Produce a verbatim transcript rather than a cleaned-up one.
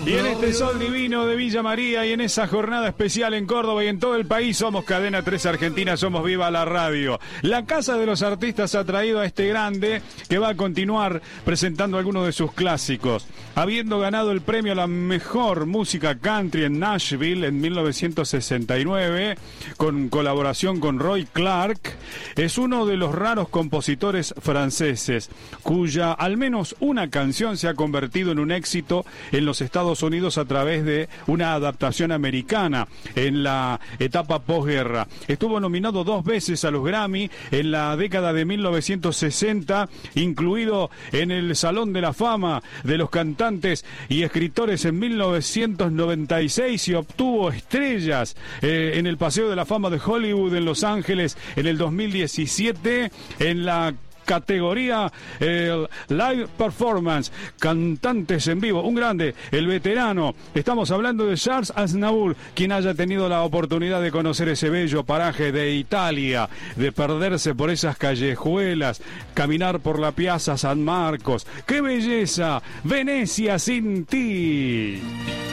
Y en este sol divino de Villa María y en esa jornada especial en Córdoba y en todo el país, somos Cadena tres Argentina, somos Viva la Radio. La Casa de los Artistas ha traído a este grande que va a continuar presentando algunos de sus clásicos. Habiendo ganado el premio a la mejor música country en Nashville en mil novecientos sesenta y nueve, con colaboración con Roy Clark, es uno de los raros compositores franceses cuya al menos una canción se ha convertido en un éxito en los Estados Unidos a través de una adaptación americana en la etapa posguerra. Estuvo nominado dos veces a los Grammy en la década de mil novecientos sesenta, incluido en el Salón de la Fama de los Cantantes y Escritores en mil novecientos noventa y seis, y obtuvo estrellas eh, en el Paseo de la Fama de Hollywood en Los Ángeles en el dos mil diecisiete en la categoría eh, Live Performance, cantantes en vivo. Un grande, el veterano. Estamos hablando de Charles Aznavour, quien haya tenido la oportunidad de conocer ese bello paraje de Italia, de perderse por esas callejuelas, caminar por la Piazza San Marcos. ¡Qué belleza! Venecia sin ti.